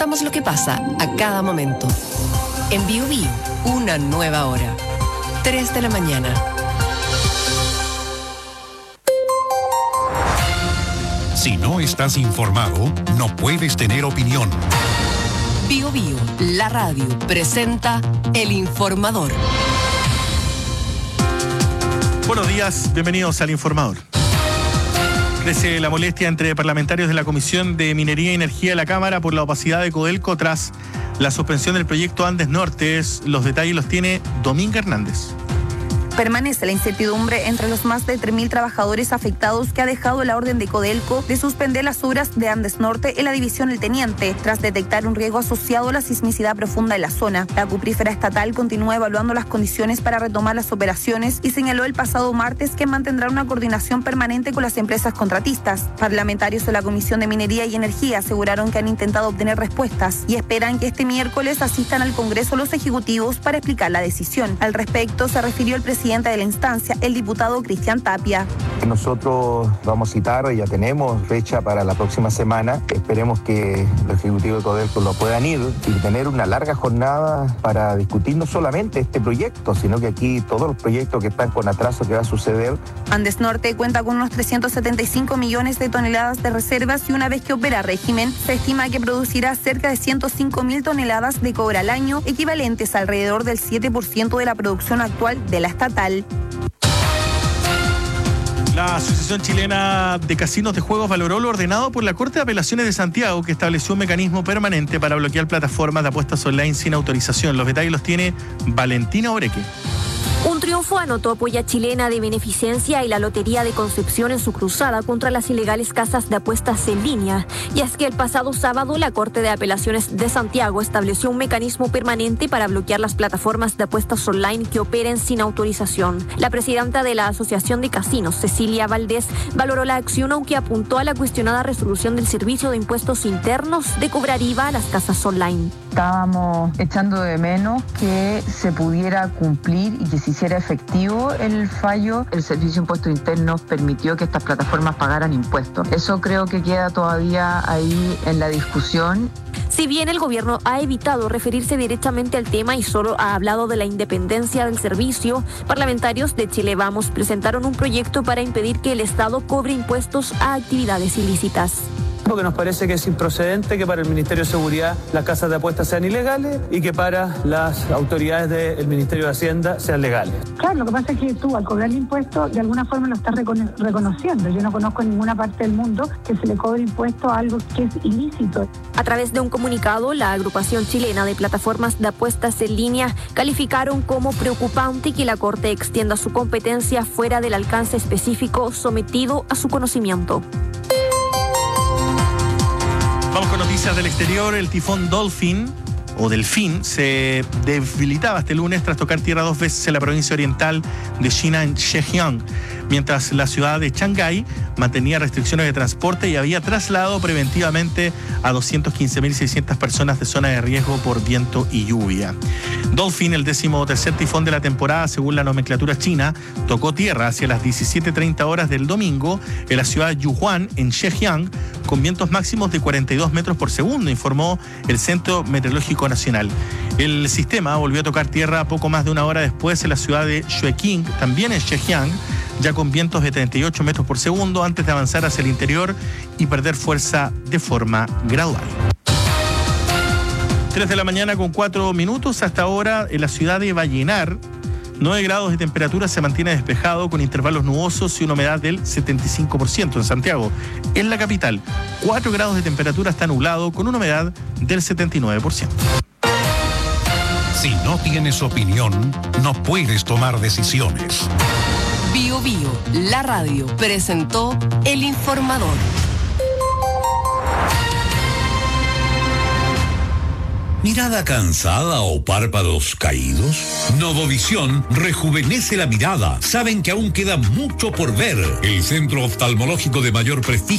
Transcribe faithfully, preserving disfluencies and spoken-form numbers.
contamos lo que pasa a cada momento. En Bio Bio, una nueva hora. tres de la mañana. Si no estás informado, no puedes tener opinión. Bio Bio, la radio, presenta El Informador. Buenos días, bienvenidos al Informador. Crece la molestia entre parlamentarios de la Comisión de Minería y Energía de la Cámara por la opacidad de Codelco tras la suspensión del proyecto Andes Norte. Los detalles los tiene Dominga Hernández. Permanece la incertidumbre entre los más de tres mil trabajadores afectados que ha dejado la orden de Codelco de suspender las obras de Andes Norte en la división El Teniente, tras detectar un riesgo asociado a la sismicidad profunda en la zona. La cuprífera estatal continúa evaluando las condiciones para retomar las operaciones y señaló el pasado martes que mantendrá una coordinación permanente con las empresas contratistas. Parlamentarios de la Comisión de Minería y Energía aseguraron que han intentado obtener respuestas y esperan que este miércoles asistan al Congreso los ejecutivos para explicar la decisión. Al respecto, se refirió el presidente presidente de la instancia, el diputado Cristian Tapia. Nosotros vamos a citar, ya tenemos fecha para la próxima semana. Esperemos que los ejecutivos de Codelco lo puedan ir y tener una larga jornada para discutir no solamente este proyecto, sino que aquí todos los proyectos que están con atraso que va a suceder. Andes Norte cuenta con unos trescientos setenta y cinco millones de toneladas de reservas y una vez que opera a régimen, se estima que producirá cerca de ciento cinco mil toneladas de cobre al año, equivalentes a alrededor del siete por ciento de la producción actual de la estatal. La Asociación Chilena de Casinos de Juegos valoró lo ordenado por la Corte de Apelaciones de Santiago, que estableció un mecanismo permanente para bloquear plataformas de apuestas online sin autorización. Los detalles los tiene Valentina Oreque. Un triunfo anotó Apoya Chilena de Beneficencia y la Lotería de Concepción en su cruzada contra las ilegales casas de apuestas en línea. Y es que el pasado sábado la Corte de Apelaciones de Santiago estableció un mecanismo permanente para bloquear las plataformas de apuestas online que operen sin autorización. La presidenta de la Asociación de Casinos, Cecilia Valdés, valoró la acción, aunque apuntó a la cuestionada resolución del Servicio de Impuestos Internos de cobrar I V A a las casas online. Estábamos echando de menos que se pudiera cumplir y que se hiciera efectivo el fallo. El Servicio de Impuestos Internos permitió que estas plataformas pagaran impuestos. Eso creo que queda todavía ahí en la discusión. Si bien el gobierno ha evitado referirse directamente al tema y solo ha hablado de la independencia del servicio, parlamentarios de Chile Vamos presentaron un proyecto para impedir que el Estado cobre impuestos a actividades ilícitas. Porque nos parece que es improcedente que para el Ministerio de Seguridad las casas de apuestas sean ilegales y que para las autoridades del Ministerio de Hacienda sean legales. Claro, lo que pasa es que tú al cobrar el impuesto de alguna forma lo estás recono- reconociendo. Yo no conozco en ninguna parte del mundo que se le cobre impuesto a algo que es ilícito. A través de un comunicado, la agrupación chilena de plataformas de apuestas en línea calificaron como preocupante que la Corte extienda su competencia fuera del alcance específico sometido a su conocimiento. Vamos con noticias del exterior. El tifón Dolphin, o Delfín, se debilitaba este lunes tras tocar tierra dos veces en la provincia oriental de China, en Zhejiang, mientras la ciudad de Shanghái mantenía restricciones de transporte y había trasladado preventivamente a doscientas quince mil seiscientas personas de zona de riesgo por viento y lluvia. Dolphin, el décimo tercer tifón de la temporada según la nomenclatura china, tocó tierra hacia las diecisiete treinta horas del domingo en la ciudad de Yuhuan, en Zhejiang, con vientos máximos de cuarenta y dos metros por segundo, informó el Centro Meteorológico Nacional. El sistema volvió a tocar tierra poco más de una hora después en la ciudad de Xueqing, también en Zhejiang, ya con vientos de treinta y ocho metros por segundo, antes de avanzar hacia el interior y perder fuerza de forma gradual. tres de la mañana con cuatro minutos. Hasta ahora en la ciudad de Vallenar, nueve grados de temperatura, se mantiene despejado con intervalos nubosos y una humedad del setenta y cinco por ciento. En Santiago, en la capital, cuatro grados de temperatura, está nublado con una humedad del setenta y nueve por ciento. Si no tienes opinión, no puedes tomar decisiones. Bio Bio, la radio, presentó El Informador. ¿Mirada cansada o párpados caídos? Novovisión rejuvenece la mirada. Saben que aún queda mucho por ver. El centro oftalmológico de mayor prestigio